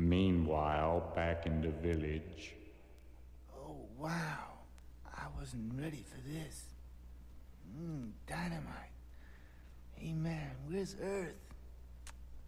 Meanwhile, back in the village... Oh, wow. I wasn't ready for this. Dynamite. Hey, man, where's Earth?